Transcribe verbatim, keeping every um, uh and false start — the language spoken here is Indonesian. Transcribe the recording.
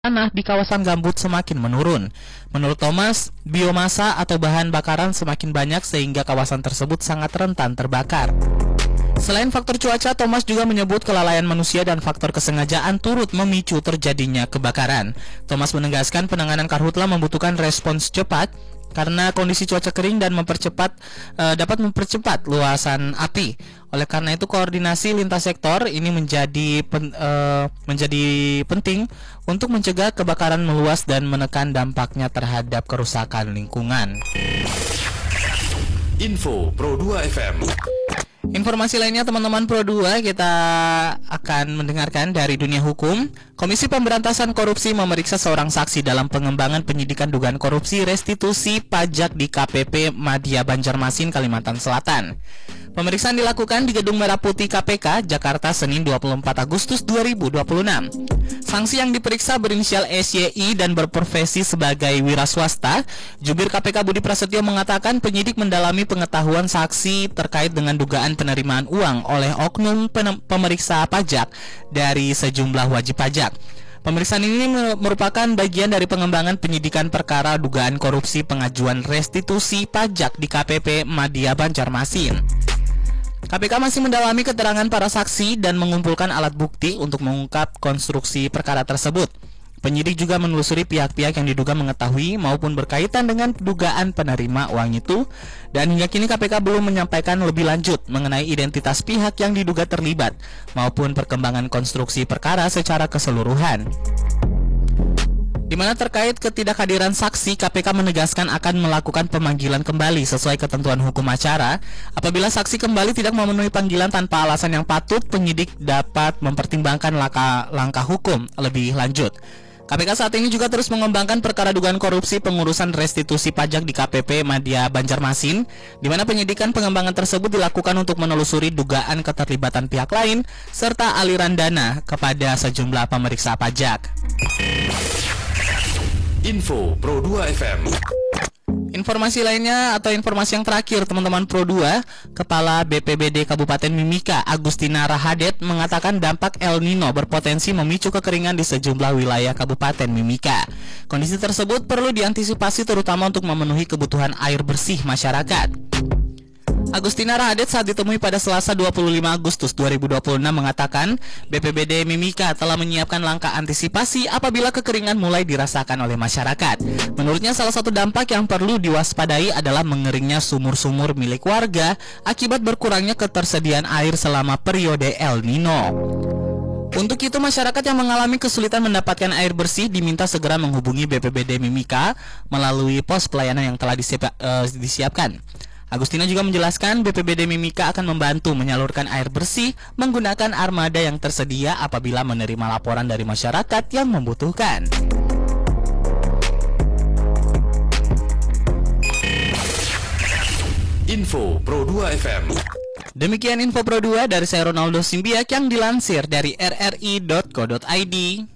tanah di kawasan gambut semakin menurun. Menurut Thomas, biomasa atau bahan bakaran semakin banyak sehingga kawasan tersebut sangat rentan terbakar. Selain faktor cuaca, Thomas juga menyebut kelalaian manusia dan faktor kesengajaan turut memicu terjadinya kebakaran. Thomas menegaskan penanganan karhutla membutuhkan respons cepat karena kondisi cuaca kering dan mempercepat e, dapat mempercepat luasan api. Oleh karena itu koordinasi lintas sektor ini menjadi pen, e, menjadi penting untuk mencegah kebakaran meluas dan menekan dampaknya terhadap kerusakan lingkungan. Info Pro dua F M. Informasi lainnya teman-teman Pro dua, kita akan mendengarkan dari dunia hukum. Komisi Pemberantasan Korupsi memeriksa seorang saksi dalam pengembangan penyidikan dugaan korupsi restitusi pajak di K P P Madya Banjarmasin, Kalimantan Selatan. Pemeriksaan dilakukan di Gedung Merah Putih K P K, Jakarta, Senin dua puluh empat Agustus dua ribu dua puluh enam. Sanksi yang diperiksa berinisial S Y I dan berprofesi sebagai wira swasta. Jubir K P K Budi Prasetyo mengatakan penyidik mendalami pengetahuan saksi terkait dengan dugaan penerimaan uang oleh oknum pemeriksa pajak dari sejumlah wajib pajak. Pemeriksaan ini merupakan bagian dari pengembangan penyidikan perkara dugaan korupsi pengajuan restitusi pajak di K P P Madya Banjarmasin. K P K masih mendalami keterangan para saksi dan mengumpulkan alat bukti untuk mengungkap konstruksi perkara tersebut. Penyidik juga menelusuri pihak-pihak yang diduga mengetahui maupun berkaitan dengan dugaan penerima uang itu, dan hingga kini K P K belum menyampaikan lebih lanjut mengenai identitas pihak yang diduga terlibat maupun perkembangan konstruksi perkara secara keseluruhan. Di mana terkait ketidakhadiran saksi, K P K menegaskan akan melakukan pemanggilan kembali sesuai ketentuan hukum acara. Apabila saksi kembali tidak memenuhi panggilan tanpa alasan yang patut, penyidik dapat mempertimbangkan langkah, langkah hukum lebih lanjut. K P K saat ini juga terus mengembangkan perkara dugaan korupsi pengurusan restitusi pajak di K P P Madya Banjarmasin, di mana penyidikan pengembangan tersebut dilakukan untuk menelusuri dugaan keterlibatan pihak lain serta aliran dana kepada sejumlah pemeriksa pajak. Info Pro dua F M. Informasi lainnya atau informasi yang terakhir teman-teman Pro dua, Kepala B P B D Kabupaten Mimika Agustina Rahadet mengatakan dampak El Nino berpotensi memicu kekeringan di sejumlah wilayah Kabupaten Mimika. Kondisi tersebut perlu diantisipasi terutama untuk memenuhi kebutuhan air bersih masyarakat. Agustina Rahadet saat ditemui pada Selasa dua puluh lima Agustus dua ribu dua puluh enam mengatakan B P B D Mimika telah menyiapkan langkah antisipasi apabila kekeringan mulai dirasakan oleh masyarakat. Menurutnya salah satu dampak yang perlu diwaspadai adalah mengeringnya sumur-sumur milik warga akibat berkurangnya ketersediaan air selama periode El Nino. Untuk itu masyarakat yang mengalami kesulitan mendapatkan air bersih diminta segera menghubungi B P B D Mimika melalui pos pelayanan yang telah disiap, uh, disiapkan. Agustina juga menjelaskan B P B D Mimika akan membantu menyalurkan air bersih menggunakan armada yang tersedia apabila menerima laporan dari masyarakat yang membutuhkan. Info Pro dua F M. Demikian info Pro dua dari saya Ronaldo Simbiak yang dilansir dari r r i dot co dot i d.